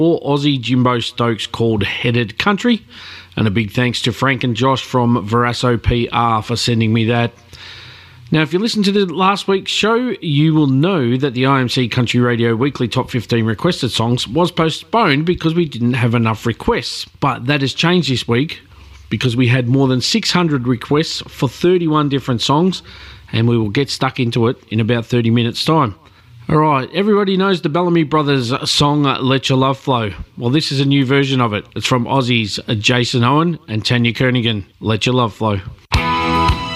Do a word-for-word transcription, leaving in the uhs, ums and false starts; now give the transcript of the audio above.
or Aussie Jimbo Stokes called Headed Country. And a big thanks to Frank and Josh from Verasso P R for sending me that. Now, if you listened to the last week's show, you will know that the I M C Country Radio Weekly Top fifteen Requested Songs was postponed because we didn't have enough requests. But that has changed this week because we had more than six hundred requests for thirty-one different songs, and we will get stuck into it in about thirty minutes' time. All right, everybody knows the Bellamy Brothers song, Let Your Love Flow. Well, this is a new version of it. It's from Aussies Jason Owen and Tanya Kernigan, Let Your Love Flow.